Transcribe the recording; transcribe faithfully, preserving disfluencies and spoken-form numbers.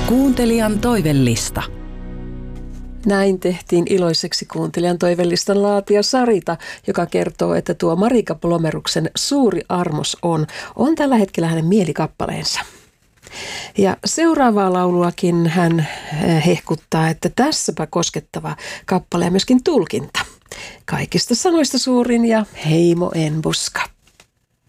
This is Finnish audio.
Kuuntelijan toivellista. Näin tehtiin iloiseksi kuuntelijan toivellistan laatija Sarita, joka kertoo, että tuo Marika Plomeruksen Suuri armos on, on tällä hetkellä hänen mielikappaleensa. Ja seuraavaa lauluakin hän hehkuttaa, että tässäpä koskettava kappale ja myöskin tulkinta. Kaikista sanoista suurin ja heimo en buska.